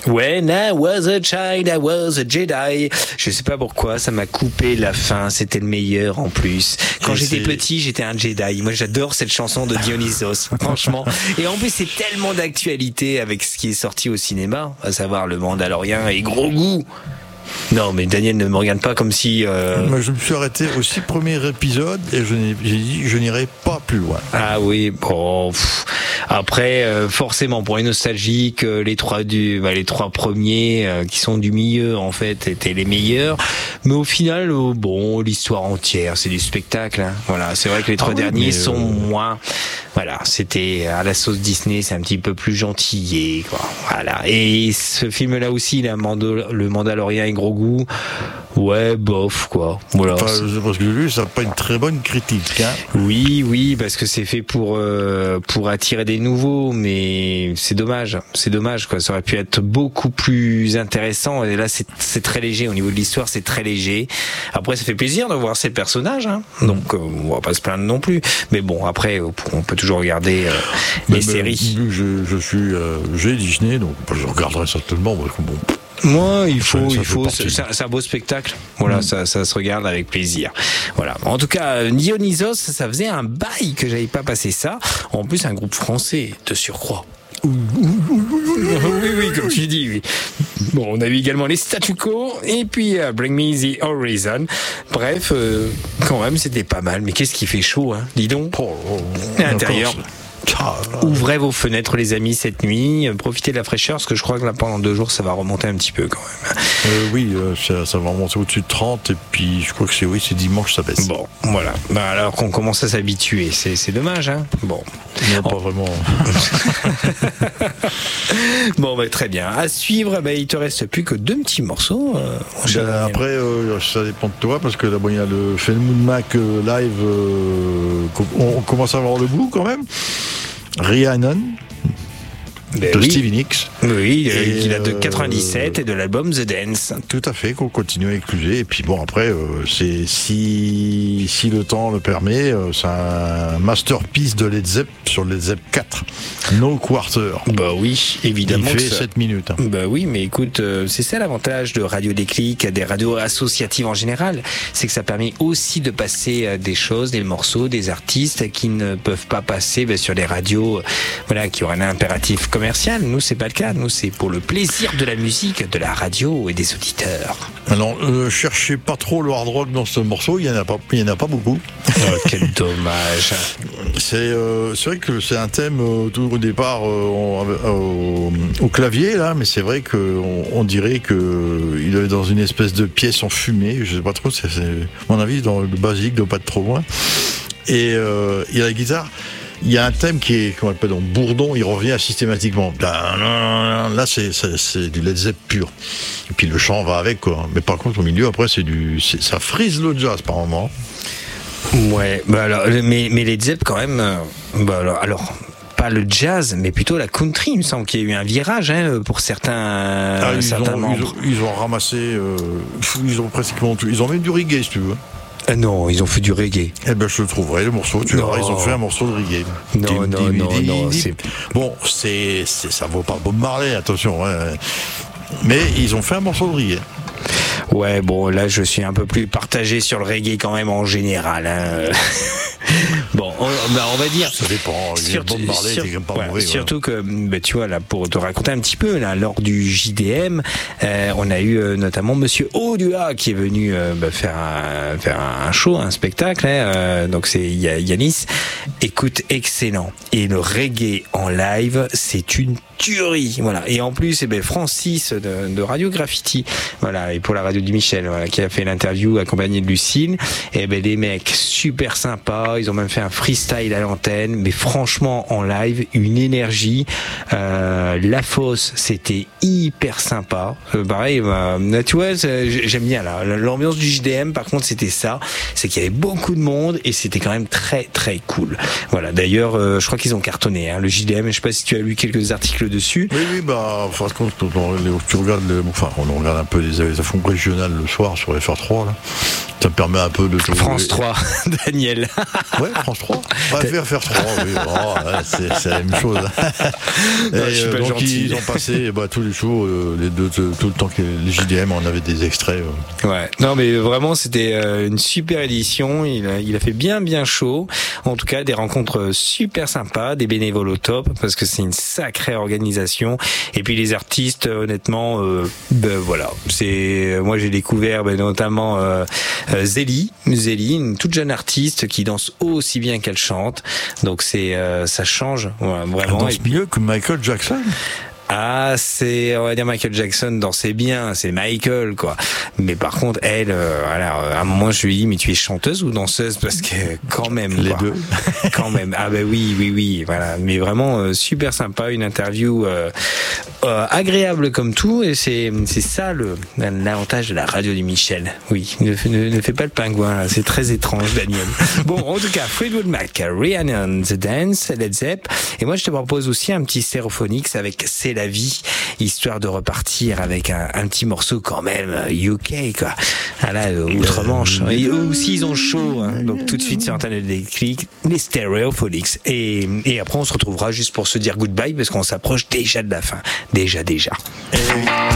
When I was a child, I was a Jedi. Je sais pas pourquoi, ça m'a coupé la fin. C'était le meilleur en plus. Quand j'étais petit, j'étais un Jedi. Moi, j'adore cette chanson de Dionysos, franchement. Et en plus, c'est tellement d'actualité avec ce qui est sorti au cinéma, à savoir le Mandalorien et Grogu. Non, mais Daniel ne me regarde pas comme si... Moi, je me suis arrêté au 6 premiers épisodes et j'ai dit je n'irai pas plus loin. Ah oui, bon... Après, forcément, pour les nostalgiques, les trois premiers qui sont du milieu, en fait, étaient les meilleurs. Mais au final, bon, l'histoire entière, c'est du spectacle. Hein. Voilà, c'est vrai que les trois derniers sont moins... Voilà, c'était à la sauce Disney, c'est un petit peu plus gentillé, quoi. Voilà. Et ce film-là aussi, le Mandalorien et Grogu, ouais, bof, quoi. Voilà. Enfin, parce que j'ai lu, ça n'a pas une très bonne critique. Hein. Oui, parce que c'est fait pour attirer des nouveaux, mais c'est dommage, quoi. Ça aurait pu être beaucoup plus intéressant. Et là, c'est très léger au niveau de l'histoire, c'est très léger. Après, ça fait plaisir de voir ces personnages, hein. Donc, on va pas se plaindre non plus. Mais bon, après, on peut toujours regarder les séries. Vu que j'ai Disney, donc je regarderai certainement. Bon. Moi, il faut. C'est un beau spectacle. Voilà, ça se regarde avec plaisir. Voilà. En tout cas, Dionysos, ça faisait un bail que j'avais pas passé ça. En plus, un groupe français de surcroît. Oui, comme tu dis, oui. Bon, on a eu également les Statu Quo et puis Bring Me the Horizon. Bref, quand même, c'était pas mal. Mais qu'est-ce qui fait chaud, hein? Dis donc. À l'intérieur. Ouvrez vos fenêtres, les amis, cette nuit. Profitez de la fraîcheur, parce que je crois que là, pendant 2 jours, ça va remonter un petit peu quand même. Oui, ça va remonter au-dessus de 30, et puis je crois que c'est dimanche, ça baisse. Bon, voilà. Alors qu'on commence à s'habituer, c'est dommage, hein. Bon. Non, pas vraiment. Bon, très bien. À suivre, il te reste plus que 2 petits morceaux. Après, ça dépend de toi, parce que là, il y a le Fenmoon Mac live, on commence à avoir le goût quand même. Rhiannon de Stevie Nicks. Oui, il a de 97 et de l'album The Dance. Tout à fait, qu'on continue à écluser. Et puis bon, après, c'est si le temps le permet, c'est un masterpiece de Led Zepp sur Led Zepp 4. No Quarter. Bah oui, évidemment. Il fait 7 minutes. Hein. Bah oui, mais écoute, c'est ça l'avantage de Radio Déclic, des radios associatives en général, c'est que ça permet aussi de passer des choses, des morceaux, des artistes qui ne peuvent pas passer sur les radios, qui auraient un impératif commercial. Nous, c'est pas le cas. Nous, c'est pour le plaisir de la musique, de la radio et des auditeurs. Alors, cherchez pas trop le hard rock dans ce morceau. Il y en a pas beaucoup. Oh, quel dommage. C'est vrai que c'est un thème tout au départ au clavier là, mais c'est vrai que on dirait que il est dans une espèce de pièce enfumée. Je sais pas trop. C'est mon avis, dans le basique, doit pas être trop loin. Et il y a la guitare. Il y a un thème qui est, comment on appelle, en bourdon, il revient systématiquement. Là, c'est du Led Zepp pur. Et puis le chant va avec, quoi. Mais par contre, au milieu, après, ça frise le jazz par moment. Ouais, mais Led Zepp, quand même, alors pas le jazz, mais plutôt la country. Il me semble qu'il y a eu un virage pour certains, certains membres. Ils ont ramassé, ils ont pratiquement tout. Ils ont même du reggae, si tu veux. Non, ils ont fait du reggae. Eh ben, je le trouverai, le morceau. Tu verras, ils ont fait un morceau de reggae. Non. Bon, ça vaut pas Bob Marley, attention. Hein. Mais ils ont fait un morceau de reggae. Ouais, bon, là, je suis un peu plus partagé sur le reggae quand même en général. Hein. Bon, on va dire. Ça dépend. Bob Marley était quand même pas mauvais. Surtout que, tu vois, là, pour te raconter un petit peu, là, lors du JDM, on a eu notamment Monsieur Odua qui est venu faire un show, un spectacle. Donc c'est Yanis. Écoute, excellent. Et le reggae en live, c'est une tuerie. Voilà. Et en plus, Francis de Radio Graffiti, voilà, et pour la radio du Michel, voilà, qui a fait l'interview accompagné de Lucille. Et des mecs super sympas. Ils ont même fait un freestyle à l'antenne, mais franchement en live, une énergie. La fosse, c'était hyper sympa. Pareil, tu vois, j'aime bien là. L'ambiance du JDM, par contre, c'était ça. C'est qu'il y avait beaucoup de monde et c'était quand même très très cool. Voilà. D'ailleurs, je crois qu'ils ont cartonné, hein, le JDM. Je sais pas si tu as lu quelques articles dessus. Oui, enfin, quand tu regardes, on regarde un peu les infos régionales le soir sur FR3 là. Ça me permet un peu de France 3, Daniel. Ouais, France France 3. Faire 3, oui. C'est la même chose. Et donc ils ont passé tous les jours, tout le temps que les JDM, on avait des extraits. Ouais. Non, mais vraiment, c'était une super édition. Il a fait bien chaud. En tout cas, des rencontres super sympas, des bénévoles au top, parce que c'est une sacrée organisation. Et puis les artistes, honnêtement, voilà. Moi j'ai découvert notamment Zélie, une toute jeune artiste qui danse aussi bien qu'elle chante. Donc ça change vraiment. Elle danse mieux que Michael Jackson. Ah, on va dire Michael Jackson dansait bien, c'est Michael, quoi. Mais par contre, elle, à un moment, je lui ai dit, mais tu es chanteuse ou danseuse? Parce que, quand même, les deux. Quand même. Ah, oui, voilà. Mais vraiment, super sympa, une interview, agréable comme tout, et c'est ça l'avantage de la radio du Michel. Oui, ne fais pas le pingouin, là. C'est très étrange, Daniel. Bon, en tout cas, Fleetwood Mac, Rhiannon, The Dance, Led Zepp, et moi, je te propose aussi un petit Stereophonics avec C'est la vie, histoire de repartir avec un petit morceau quand même UK, quoi. Outre-Manche. Et eux aussi, ils ont chaud, hein. Donc tout de suite, c'est en train de déclic, les Stereophonics. Et après, on se retrouvera juste pour se dire goodbye, parce qu'on s'approche déjà de la fin. Déjà.